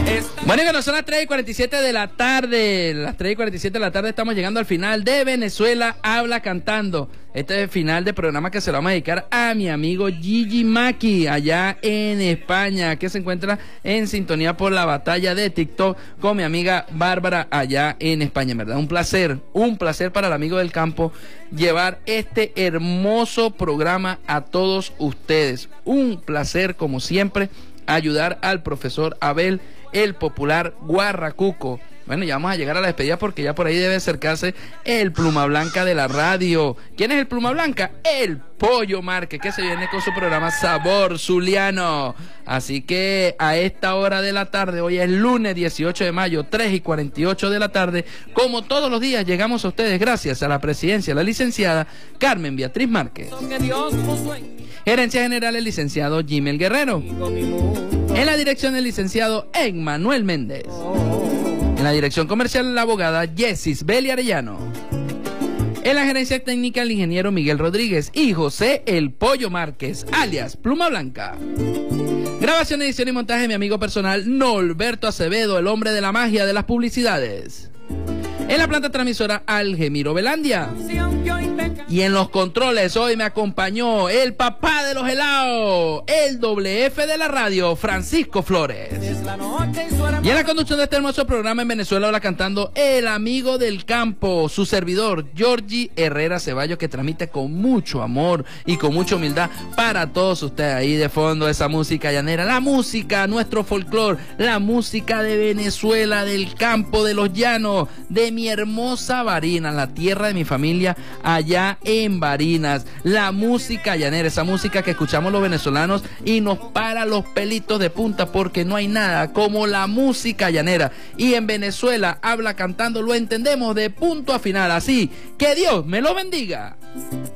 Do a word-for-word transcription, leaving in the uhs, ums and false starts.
Bueno, que no son las tres y cuarenta y siete de la tarde. Las tres y cuarenta y siete de la tarde estamos llegando al final de Venezuela Habla Cantando. Este es el final del programa que se lo vamos a dedicar a mi amigo Gigi Maki, allá en España, que se encuentra en sintonía por la batalla de TikTok con mi amiga Bárbara allá en España, ¿verdad? Un placer, un placer para el amigo del campo llevar este hermoso programa a todos ustedes. Un placer, como siempre, ayudar al profesor Abel, el popular Guarracuco. Bueno, ya vamos a llegar a la despedida porque ya por ahí debe acercarse el Pluma Blanca de la radio. ¿Quién es el Pluma Blanca? El Pollo Márquez, que se viene con su programa Sabor Zuliano. Así que a esta hora de la tarde, hoy es lunes dieciocho de mayo, tres y cuarenta y ocho de la tarde, como todos los días llegamos a ustedes gracias a la presidencia de la licenciada Carmen Beatriz Márquez. Gerencia General el licenciado Jimel Guerrero. En la dirección el licenciado Emmanuel Méndez. En la dirección comercial la abogada Yesis Beli Arellano. En la gerencia técnica el ingeniero Miguel Rodríguez y José El Pollo Márquez, alias Pluma Blanca. Grabación, edición y montaje mi amigo personal Norberto Acevedo, el hombre de la magia de las publicidades. En la planta transmisora Algemiro Velandia. Y en los controles hoy me acompañó el papá de los helados, el doble F de la radio, Francisco Flores. Y en la conducción de este hermoso programa en Venezuela Habla Cantando, el amigo del campo, su servidor, Georgie Herrera Ceballos, que transmite con mucho amor y con mucha humildad para todos ustedes. Ahí de fondo esa música llanera, la música, nuestro folclor, la música de Venezuela, del campo, de los llanos, de mi hermosa Barinas, la tierra de mi familia allá en Barinas, la música llanera, esa música que escuchamos los venezolanos y nos para los pelitos de punta porque no hay nada como la música llanera. Y en Venezuela Habla Cantando lo entendemos de punto a final, así que Dios me lo bendiga.